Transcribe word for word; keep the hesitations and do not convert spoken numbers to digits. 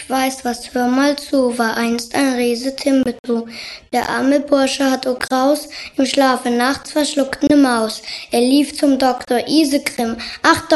weiß was, hör mal zu, war einst ein Riese Timbetu. Der arme Bursche hat o Graus, im Schlafe nachts verschluckt ne Maus. Er lief zum Doktor Isegrim, ach